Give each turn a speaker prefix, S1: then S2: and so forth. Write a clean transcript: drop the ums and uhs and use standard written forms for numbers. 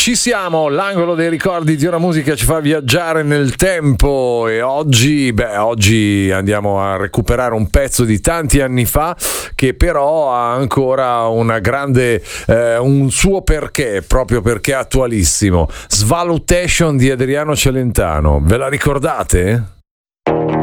S1: Ci siamo, l'angolo dei ricordi di una musica ci fa viaggiare nel tempo e oggi andiamo a recuperare un pezzo di tanti anni fa che però ha ancora una grande un suo perché, proprio perché è attualissimo. Svalutation di Adriano Celentano, ve la ricordate?